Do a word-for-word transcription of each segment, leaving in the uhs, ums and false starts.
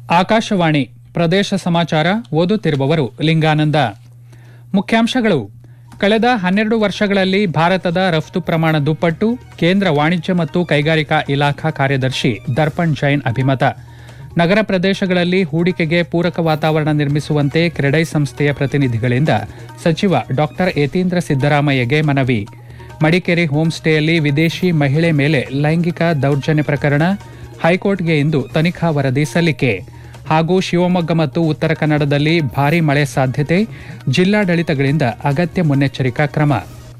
ಆಕಾಶವಾಣಿ ಪ್ರದೇಶ ಸಮಾಚಾರ ಓದುತ್ತಿರುವವರು ಲಿಂಗಾನಂದ. ಮುಖ್ಯಾಂಶಗಳು. ಕಳೆದ ಹನ್ನೆರಡು ವರ್ಷಗಳಲ್ಲಿ ಭಾರತದ ರಫ್ತು ಪ್ರಮಾಣ ದುಪ್ಪಟ್ಟು, ಕೇಂದ್ರ ವಾಣಿಜ್ಯ ಮತ್ತು ಕೈಗಾರಿಕಾ ಇಲಾಖಾ ಕಾರ್ಯದರ್ಶಿ ದರ್ಪಣ್ ಜೈನ್ ಅಭಿಮತ. ನಗರ ಪ್ರದೇಶಗಳಲ್ಲಿ ಹೂಡಿಕೆಗೆ ಪೂರಕ ವಾತಾವರಣ ನಿರ್ಮಿಸುವಂತೆ ಕ್ರೆಡೈ ಸಂಸ್ಥೆಯ ಪ್ರತಿನಿಧಿಗಳಿಂದ ಸಚಿವ ಡಾ ಯತೀಂದ್ರ ಸಿದ್ದರಾಮಯ್ಯಗೆ ಮನವಿ. ಮಡಿಕೇರಿ ಹೋಮ್ ಸ್ಟೇಯಲ್ಲಿ ವಿದೇಶಿ ಮಹಿಳೆ ಮೇಲೆ ಲೈಂಗಿಕ ದೌರ್ಜನ್ಯ ಪ್ರಕರಣ, ಹೈಕೋರ್ಟ್ಗೆ ಇಂದು ತನಿಖಾ ವರದಿ ಸಲ್ಲಿಕೆ. ಹಾಗೂ ಶಿವಮೊಗ್ಗ ಮತ್ತು ಉತ್ತರ ಕನ್ನಡದಲ್ಲಿ ಭಾರೀ ಮಳೆ ಸಾಧ್ಯತೆ, ಜಿಲ್ಲಾಡಳಿತಗಳಿಂದ ಅಗತ್ಯ ಮುನ್ನೆಚ್ಚರಿಕಾ ಕ್ರಮ.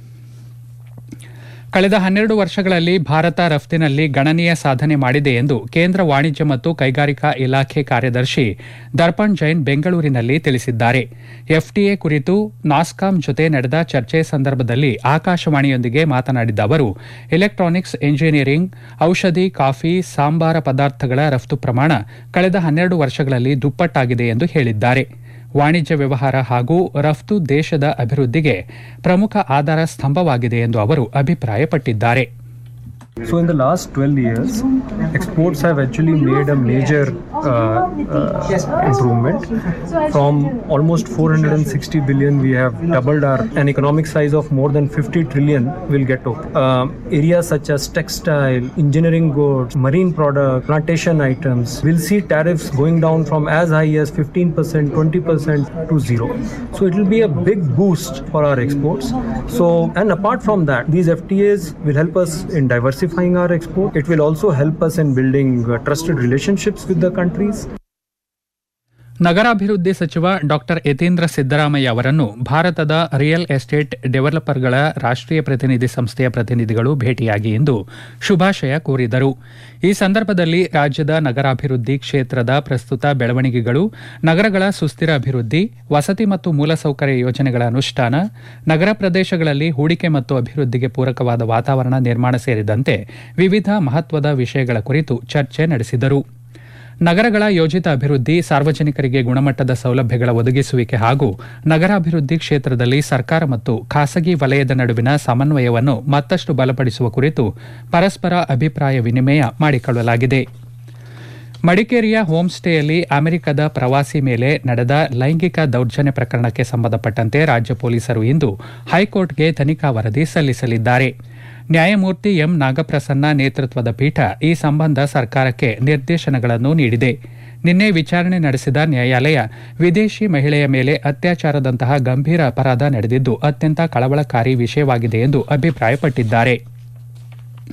ಕಳೆದ ಹನ್ನೆರಡು ವರ್ಷಗಳಲ್ಲಿ ಭಾರತ ರಫ್ತಿನಲ್ಲಿ ಗಣನೀಯ ಸಾಧನೆ ಮಾಡಿದೆ ಎಂದು ಕೇಂದ್ರ ವಾಣಿಜ್ಯ ಮತ್ತು ಕೈಗಾರಿಕಾ ಇಲಾಖೆ ಕಾರ್ಯದರ್ಶಿ ದರ್ಪಣ್ ಜೈನ್ ಬೆಂಗಳೂರಿನಲ್ಲಿ ತಿಳಿಸಿದ್ದಾರೆ. ಎಫ್ಟಿಎ ಕುರಿತು ನಾಸ್ಕಾಂ ಜೊತೆ ನಡೆದ ಚರ್ಚೆ ಸಂದರ್ಭದಲ್ಲಿ ಆಕಾಶವಾಣಿಯೊಂದಿಗೆ ಮಾತನಾಡಿದ ಅವರು, ಎಲೆಕ್ಟ್ರಾನಿಕ್ಸ್ ಎಂಜಿನಿಯರಿಂಗ್, ಔಷಧಿ, ಕಾಫಿ, ಸಾಂಬಾರ ಪದಾರ್ಥಗಳ ರಫ್ತು ಪ್ರಮಾಣ ಕಳೆದ ಹನ್ನೆರಡು ವರ್ಷಗಳಲ್ಲಿ ದುಪ್ಪಟ್ಟಾಗಿದೆ ಎಂದು ಹೇಳಿದ್ದಾರೆ. ವಾಣಿಜ್ಯ ವ್ಯವಹಾರ ಹಾಗೂ ರಫ್ತು ದೇಶದ ಅಭಿವೃದ್ಧಿಗೆ ಪ್ರಮುಖ ಆಧಾರ ಸ್ತಂಭವಾಗಿದೆ ಎಂದು ಅವರು ಅಭಿಪ್ರಾಯಪಟ್ಟಿದ್ದಾರೆ. So in the last twelve years, exports have actually made a major uh, uh, improvement. From almost four hundred sixty billion, we have doubled our an economic size of more than fifty trillion will get to. Uh, areas such as textile, engineering goods, marine products, plantation items will see tariffs going down from as high as fifteen percent, twenty percent to zero. So it will be a big boost for our exports. So, and apart from that, these F T As will help us in diversifying our export. It will also help us in building uh, trusted relationships with the countries. ನಗರಾಭಿವೃದ್ಧಿ ಸಚಿವ ಡಾ ಯತೀಂದ್ರ ಸಿದ್ದರಾಮಯ್ಯ ಅವರನ್ನು ಭಾರತದ real estate ಡೆವಲಪರ್ಗಳ ರಾಷ್ಟ್ರೀಯ ಪ್ರತಿನಿಧಿ ಸಂಸ್ಥೆಯ ಪ್ರತಿನಿಧಿಗಳು ಭೇಟಿಯಾಗಿ ಇಂದು ಶುಭಾಶಯ ಕೋರಿದರು. ಈ ಸಂದರ್ಭದಲ್ಲಿ ರಾಜ್ಯದ ನಗರಾಭಿವೃದ್ಧಿ ಕ್ಷೇತ್ರದ ಪ್ರಸ್ತುತ ಬೆಳವಣಿಗೆಗಳು, ನಗರಗಳ ಸುಸ್ಥಿರ ಅಭಿವೃದ್ಧಿ, ವಸತಿ ಮತ್ತು ಮೂಲಸೌಕರ್ಯ ಯೋಜನೆಗಳ ಅನುಷ್ಠಾನ, ನಗರ ಪ್ರದೇಶಗಳಲ್ಲಿ ಹೂಡಿಕೆ ಮತ್ತು ಅಭಿವೃದ್ಧಿಗೆ ಪೂರಕವಾದ ವಾತಾವರಣ ನಿರ್ಮಾಣ ಸೇರಿದಂತೆ ವಿವಿಧ ಮಹತ್ವದ ವಿಷಯಗಳ ಕುರಿತು ಚರ್ಚೆ ನಡೆಸಿದರು. ನಗರಗಳ ಯೋಜಿತ ಅಭಿವೃದ್ಧಿ, ಸಾರ್ವಜನಿಕರಿಗೆ ಗುಣಮಟ್ಟದ ಸೌಲಭ್ಯಗಳ ಒದಗಿಸುವಿಕೆ ಹಾಗೂ ನಗರಾಭಿವೃದ್ಧಿ ಕ್ಷೇತ್ರದಲ್ಲಿ ಸರ್ಕಾರ ಮತ್ತು ಖಾಸಗಿ ವಲಯದ ನಡುವಿನ ಸಮನ್ವಯವನ್ನು ಮತ್ತಷ್ಟು ಬಲಪಡಿಸುವ ಕುರಿತು ಪರಸ್ಪರ ಅಭಿಪ್ರಾಯ ವಿನಿಮಯ ಮಾಡಿಕೊಳ್ಳಲಾಗಿದೆ. ಮಡಿಕೇರಿಯ ಹೋಮ್ ಸ್ಟೇಯಲ್ಲಿ ಅಮೆರಿಕದ ಪ್ರವಾಸಿ ಮೇಲೆ ನಡೆದ ಲೈಂಗಿಕ ದೌರ್ಜನ್ಯ ಪ್ರಕರಣಕ್ಕೆ ಸಂಬಂಧಪಟ್ಟಂತೆ ರಾಜ್ಯ ಪೊಲೀಸರು ಇಂದು ಹೈಕೋರ್ಟ್ಗೆ ತನಿಖಾ ವರದಿ ಸಲ್ಲಿಸಲಿದ್ದಾರೆ. ನ್ಯಾಯಮೂರ್ತಿ ಎಂ ನಾಗಪ್ರಸನ್ನ ನೇತೃತ್ವದ ಪೀಠ ಈ ಸಂಬಂಧ ಸರ್ಕಾರಕ್ಕೆ ನಿರ್ದೇಶನಗಳನ್ನು ನೀಡಿದೆ. ನಿನ್ನೆ ವಿಚಾರಣೆ ನಡೆಸಿದ ನ್ಯಾಯಾಲಯ, ವಿದೇಶಿ ಮಹಿಳೆಯ ಮೇಲೆ ಅತ್ಯಾಚಾರದಂತಹ ಗಂಭೀರ ಅಪರಾಧ ನಡೆದಿದ್ದು ಅತ್ಯಂತ ಕಳವಳಕಾರಿ ವಿಷಯವಾಗಿದೆ ಎಂದು ಅಭಿಪ್ರಾಯಪಟ್ಟಿದ್ದಾರೆ.